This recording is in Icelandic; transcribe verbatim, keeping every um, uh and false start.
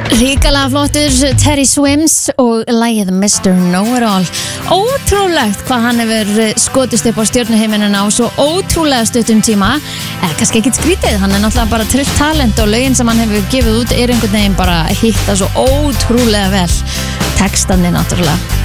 Ríkalega flottur Terry Swims og lagið mister Know-It-All. Ótrúlegt hvað hann hefur skotist upp á stjörnuheiminina á svo ótrúlega stuttum tíma. Eða kannski ekkert skrítið, hann er náttúrulega bara trillt talent og lögin sem hann hefur gefið út er einhvern veginn bara hitta svo ótrúlega vel. Textandi náttúrulega.